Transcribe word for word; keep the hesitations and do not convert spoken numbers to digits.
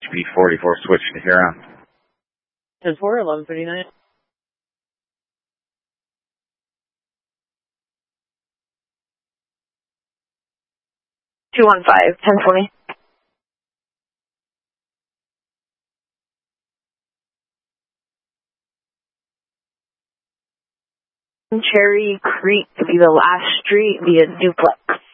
B forty-four, switch to Huron. ten four, eleven fifty-nine. two one five, ten twenty. Cherry Creek to be the last street via duplex.